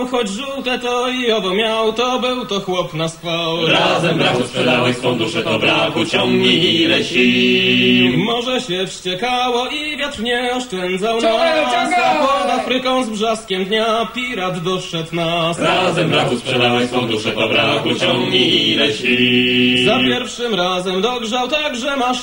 Choć żółte to i owo miał, to był to chłop na spał. Razem brachu sprzedałeś swą duszę, to brachu ciągnij ile sił. Morze się wściekało i wiatr nie oszczędzał nas, a pod Afryką z brzaskiem dnia pirat doszedł nas. Razem brachu sprzedałeś swą duszę, to brachu ciągnij ile sił. Za pierwszym razem dogrzał tak, że masz